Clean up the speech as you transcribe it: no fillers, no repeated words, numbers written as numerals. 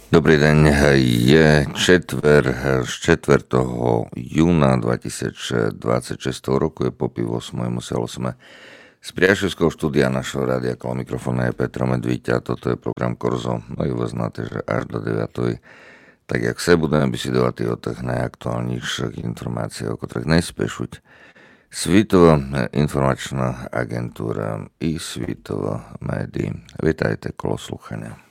Dobrý deň, je četver z 4. júna 2026 roku, je po 8. Muselo sme z Priašovského štúdia našeho rádia, okolo mikrofónu je Petr Medvíď a toto je program Korzo. No i vás znáte, že až do 9. Tak jak se budeme besiedovať o tých najaktuálnejších informácií, o ktorých nejspešuť. Svitova informačná agentúra i Svitova médií. Vítajte kolo sluchania.